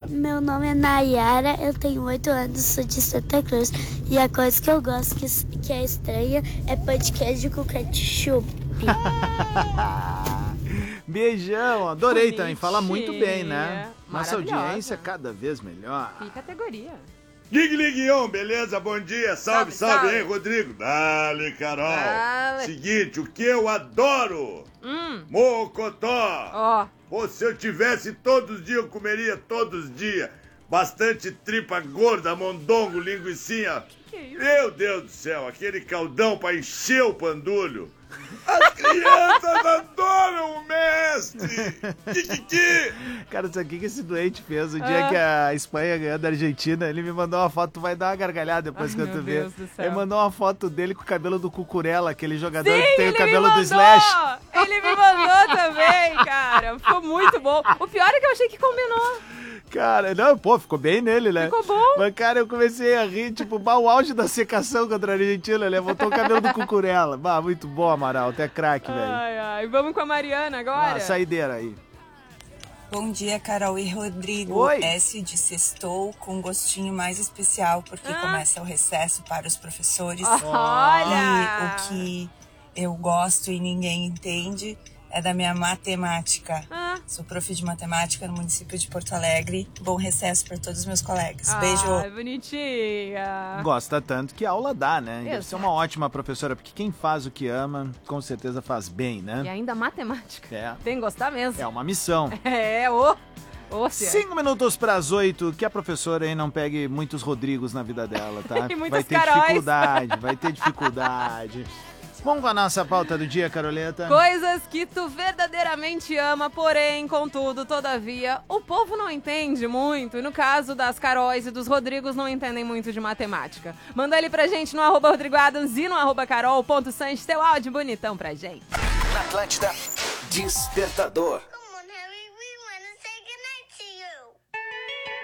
Meu nome é Nayara, eu tenho 8 anos, sou de Santa Cruz. E a coisa que eu gosto que é estranha é pão de queijo com ketchup. Beijão, adorei também, fala muito bem, né? Nossa Maravilhosa. audiência cada vez melhor. Que categoria. Guiguinho, beleza? Bom dia. Salve, salve, hein, Rodrigo? Dale, Carol. Dale. Seguinte, o que eu adoro? Mocotó. Ó. Pô, se eu tivesse todos os dias, eu comeria todos os dias. Bastante tripa gorda, mondongo, linguicinha. Que é isso? Meu Deus do céu, aquele caldão pra encher o pandulho. As crianças adoram o mestre. Kikiki. Cara, isso aqui que esse doente fez o dia que a Espanha ganhou da Argentina, ele me mandou uma foto, tu vai dar uma gargalhada depois que tu vê. Deus do céu. Ele mandou uma foto dele com o cabelo do Cucurella, aquele jogador Sim, que tem o ele cabelo me do mandou! Slash. Ele me mandou também, cara. Ficou muito bom. O pior é que eu achei que combinou. Cara, não, pô, ficou bem nele, né? Ficou bom. Mas, cara, eu comecei a rir, tipo, o auge da secação contra a Argentina, ele botou o cabelo do Cucurella. Bah, muito bom, Amaral, até craque, velho. Ai, ai. Vamos com a Mariana agora? Saideira aí. Bom dia, Carol e Rodrigo. Oi. S de sextou com um gostinho mais especial, porque começa o recesso para os professores. Olha! E o que eu gosto e ninguém entende é da minha matemática. Sou prof de matemática no município de Porto Alegre. Bom recesso para todos os meus colegas. Beijo! Ai, bonitinha. Gosta tanto que aula dá, né? Deve ser Exato. uma ótima professora, porque quem faz o que ama, com certeza faz bem, E né? ainda matemática. É. Tem que gostar mesmo. É uma missão. É, ô. Ô, Cia. 5 minutos pras 8, que a professora aí não pegue muitos Rodrigos na vida dela, tá? E muitas vai ter Caróis. dificuldade, vai ter dificuldade. Vamos com a nossa pauta do dia, Caroleta? Coisas que tu verdadeiramente ama, porém, contudo, todavia, o povo não entende muito. E no caso das Caróis e dos Rodrigos, não entendem muito de matemática. Manda ele pra gente no @RodrigoAdams e no @Carol.Sanches, teu áudio bonitão pra gente. Na Atlântida, Despertador.